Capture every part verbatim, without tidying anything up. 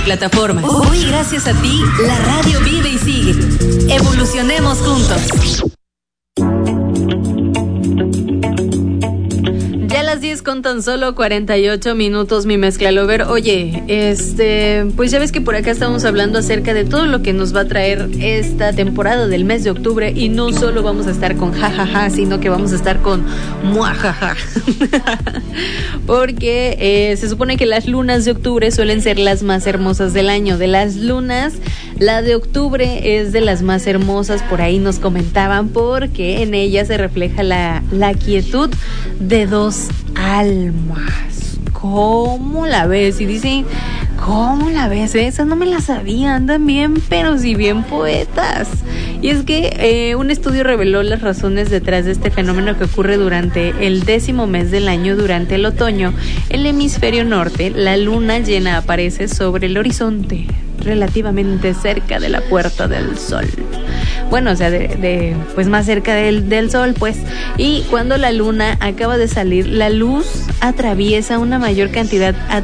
plataformas. Hoy, gracias a ti, la radio vive y sigue. Evolucionemos juntos. Ya a las diez con tan solo cuarenta y ocho minutos, mi mezcla lover. Oye, este, pues ya ves que por acá estamos hablando acerca de todo lo que nos va a traer esta temporada del mes de octubre, y no solo vamos a estar con jajaja, sino que vamos a estar con muajaja. Porque eh, se supone que las lunas de octubre suelen ser las más hermosas del año. De las lunas, la de octubre es de las más hermosas, por ahí nos comentaban, porque en ella se refleja la, la quietud de dos almas. ¿Cómo la ves? Y dicen, ¿cómo la ves? Esa no me la sabía, andan bien, pero sí bien poetas. Y es que eh, un estudio reveló las razones detrás de este fenómeno que ocurre durante el décimo mes del año. Durante el otoño, el hemisferio norte, la luna llena aparece sobre el horizonte, relativamente cerca de la puerta del sol. Bueno, o sea, de, de pues más cerca del, del sol, pues. Y cuando la luna acaba de salir, la luz atraviesa una mayor cantidad at,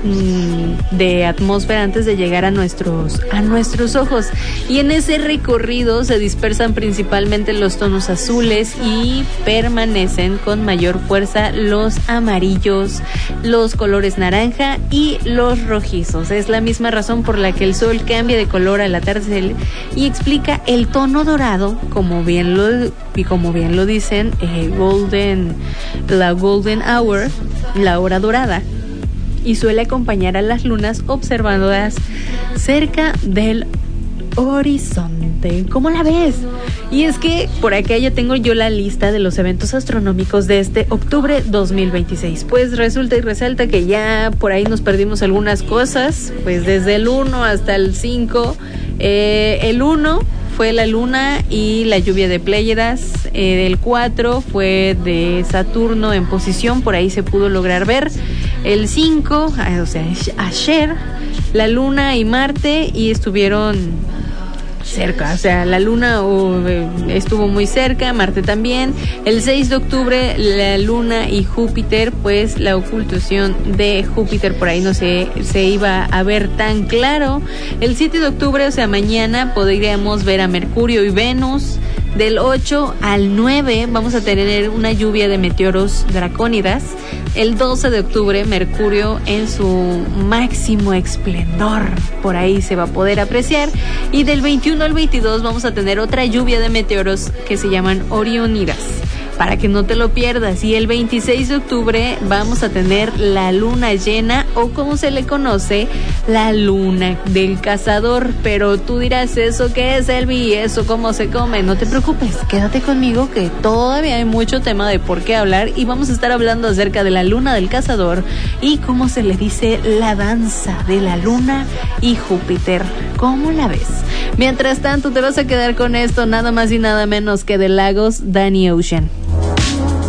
de atmósfera antes de llegar a nuestros, a nuestros ojos. Y en ese recorrido se dispersan principalmente los tonos azules y permanecen con mayor fuerza los amarillos, los colores naranja y los rojizos. Es la misma razón por la que el sol cambia de color al atardecer y explica el tono dorado, como bien lo y como bien lo dicen, eh, golden, la golden hour, la hora dorada, y suele acompañar a las lunas observadas cerca del horizonte. ¿Cómo la ves? Y es que por acá ya tengo yo la lista de los eventos astronómicos de este octubre dos mil veintiséis. Pues resulta y resalta que ya por ahí nos perdimos algunas cosas, pues desde el uno hasta el cinco. Eh, el uno fue la luna y la lluvia de Pléiades. Eh, el cuatro fue de Saturno en posición, por ahí se pudo lograr ver. El cinco, o sea, ayer, la luna y Marte, y estuvieron cerca, o sea, la luna uh, estuvo muy cerca, Marte también. El seis de octubre, la luna y Júpiter, pues la ocultación de Júpiter por ahí no se, se iba a ver tan claro. El siete de octubre, o sea, mañana, podríamos ver a Mercurio y Venus. Del ocho al nueve vamos a tener una lluvia de meteoros dracónidas. El doce de octubre, Mercurio en su máximo esplendor, por ahí se va a poder apreciar. Y del veintiuno al veintidós vamos a tener otra lluvia de meteoros que se llaman Orionidas, para que no te lo pierdas. Y el veintiséis de octubre vamos a tener la luna llena, o como se le conoce, la luna del cazador. Pero tú dirás, ¿eso qué es, Elvi? ¿Eso cómo se come? No te preocupes, quédate conmigo que todavía hay mucho tema de por qué hablar, y vamos a estar hablando acerca de la luna del cazador y cómo se le dice la danza de la luna y Júpiter. ¿Cómo la ves? Mientras tanto, te vas a quedar con esto, nada más y nada menos que de Lagos, Danny Ocean.